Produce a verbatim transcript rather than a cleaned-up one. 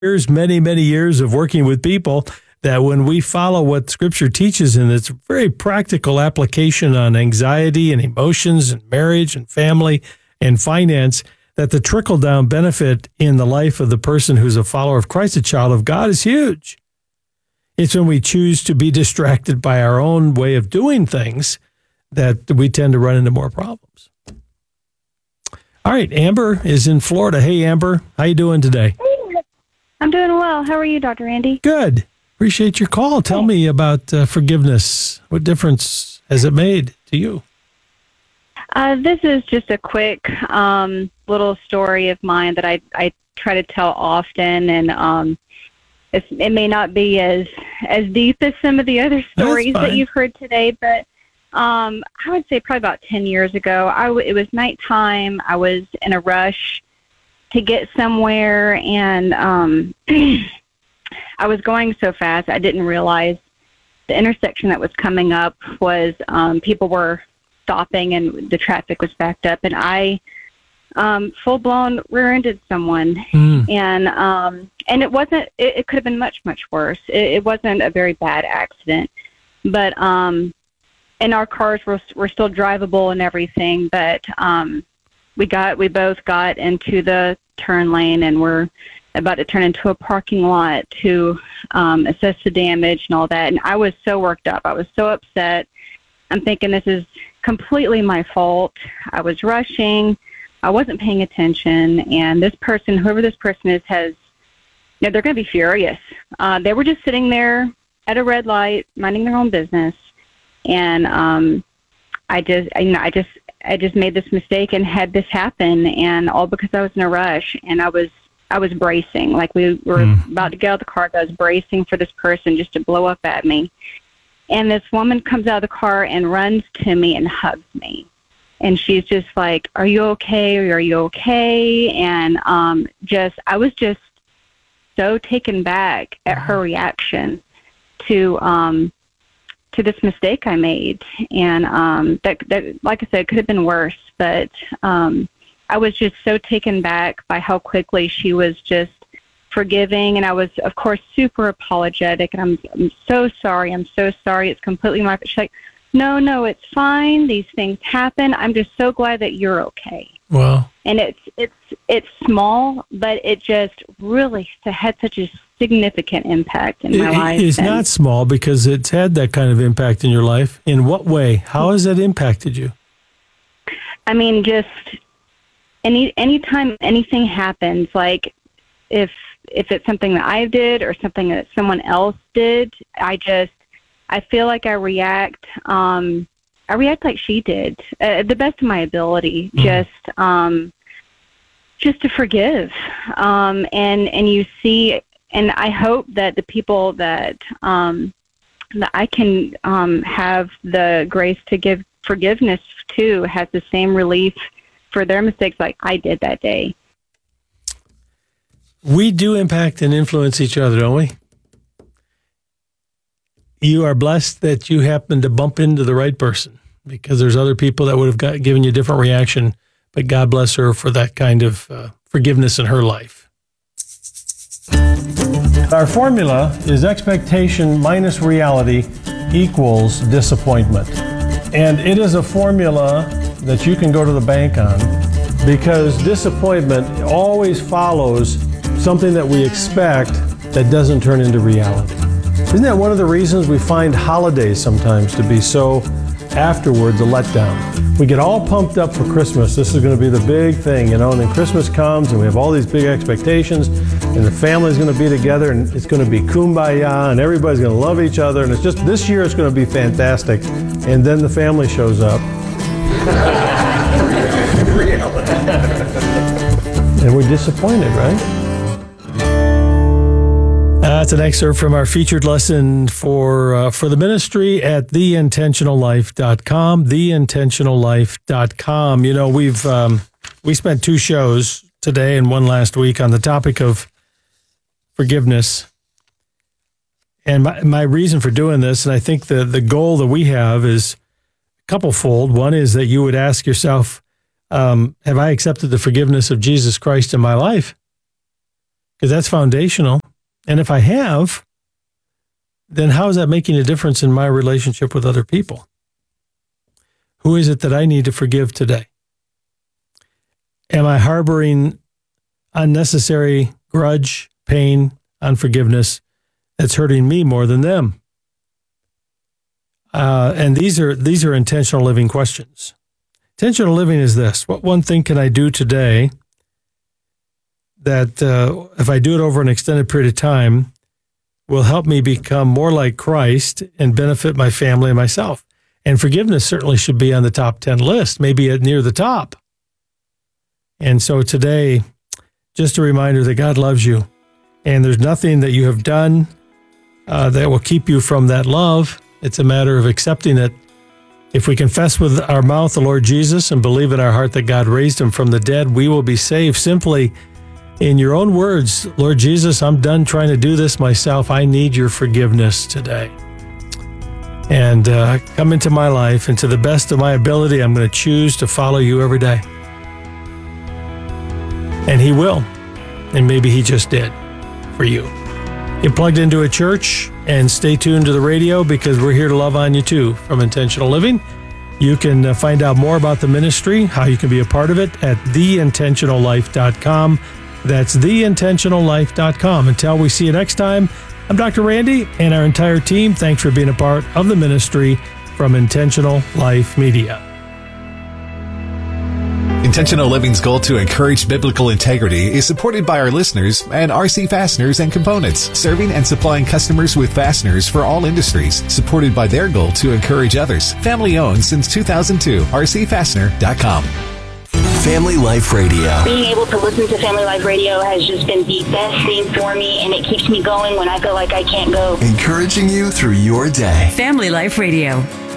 years, many, many years of working with people, that when we follow what Scripture teaches, and it's a very practical application on anxiety and emotions and marriage and family and finance, that the trickle-down benefit in the life of the person who's a follower of Christ, a child of God, is huge. It's when we choose to be distracted by our own way of doing things that we tend to run into more problems. All right, Amber is in Florida. Hey, Amber, how you doing today? I'm doing well. How are you, Doctor Andy? Good. Appreciate your call. Tell me about uh, forgiveness. What difference has it made to you? Uh, this is just a quick um, little story of mine that I, I try to tell often, and um, it's, it may not be as as deep as some of the other stories that you've heard today, but um, I would say probably about ten years ago, I w- it was nighttime. I was in a rush to get somewhere, and um, I was going so fast, I didn't realize the intersection that was coming up was um, people were stopping and the traffic was backed up, and I um, full-blown rear-ended someone. Mm. And um, and it wasn't, it, it could have been much, much worse. It, it wasn't a very bad accident, but um, and our cars were, were still drivable and everything, but um, we got, we both got into the turn lane and we're about to turn into a parking lot to um, assess the damage and all that. And I was so worked up. I was so upset. I'm thinking this is completely my fault. I was rushing. I wasn't paying attention. And this person, whoever this person is, has, you know, they're going to be furious. Uh, they were just sitting there at a red light, minding their own business. And um, I just, you know, I just, I just made this mistake and had this happen, and all because I was in a rush, and I was, I was bracing, like we were mm. about to get out of the car. I was bracing for this person just to blow up at me. And this woman comes out of the car and runs to me and hugs me. And she's just like, "Are you okay? Are you okay?" And um, just, I was just so taken back at her reaction to, um, to this mistake I made. And um, that, that, like I said, could have been worse, but um, I was just so taken back by how quickly she was just forgiving. And I was, of course, super apologetic. And I'm, I'm so sorry. I'm so sorry. It's completely my fault. She's like, no, no, it's fine. These things happen. I'm just so glad that you're okay. Wow. And it's, it's, it's small, but it just really had such a significant impact in my it, life. It's and not small because it's had that kind of impact in your life. In what way? How has that impacted you? I mean, just any anytime anything happens, like if if it's something that I did or something that someone else did, I just I feel like I react. Um, I react like she did, uh, the best of my ability. Mm. Just um, just to forgive, um, and and you see. And I hope that the people that um, that I can um, have the grace to give forgiveness to has the same relief for their mistakes like I did that day. We do impact and influence each other, don't we? You are blessed that you happen to bump into the right person, because there's other people that would have got, given you a different reaction, but God bless her for that kind of uh, forgiveness in her life. Our formula is expectation minus reality equals disappointment. And it is a formula that you can go to the bank on, because disappointment always follows something that we expect that doesn't turn into reality. Isn't that one of the reasons we find holidays sometimes to be so afterwards a letdown? We get all pumped up for Christmas. This is going to be the big thing, you know, and then Christmas comes and we have all these big expectations, and the family's going to be together, and it's going to be kumbaya, and everybody's going to love each other, and it's just, this year it's going to be fantastic. And then the family shows up. And we're disappointed, right? That's an excerpt from our featured lesson for uh, for the ministry at the intentional life dot com, the intentional life dot com. You know, we've um, we spent two shows today and one last week on the topic of forgiveness. And my, my reason for doing this, and I think the, the goal that we have is couplefold. One is that you would ask yourself, um, have I accepted the forgiveness of Jesus Christ in my life? because that's foundational. And if I have, then how is that making a difference in my relationship with other people? Who is it that I need to forgive today? Am I harboring unnecessary grudge, pain, unforgiveness that's hurting me more than them? Uh, and these are these are intentional living questions. Intentional living is this: what one thing can I do today that, uh, if I do it over an extended period of time, will help me become more like Christ and benefit my family and myself? And forgiveness certainly should be on the top ten list, maybe at near the top. And so today, just a reminder that God loves you, and there's nothing that you have done uh, that will keep you from that love. It's a matter of accepting it. If we confess with our mouth the Lord Jesus and believe in our heart that God raised him from the dead, we will be saved. Simply, in your own words, Lord Jesus, I'm done trying to do this myself. I need your forgiveness today. And uh, come into my life, and to the best of my ability, I'm going to choose to follow you every day. And he will. And maybe he just did for you. Get plugged into a church and stay tuned to the radio, because we're here to love on you too from Intentional Living. You can uh, find out more about the ministry, how you can be a part of it, at the intentional life dot com. That's the intentional life dot com. Until we see you next time, I'm Doctor Randy and our entire team. Thanks for being a part of the ministry from Intentional Life Media. Intentional Living's goal to encourage biblical integrity is supported by our listeners and R C Fasteners and Components, serving and supplying customers with fasteners for all industries, supported by their goal to encourage others. Family owned since two thousand two, R C fastener dot com. Family Life Radio. Being able to listen to Family Life Radio has just been the best thing for me, and it keeps me going when I feel like I can't go. Encouraging you through your day. Family Life Radio.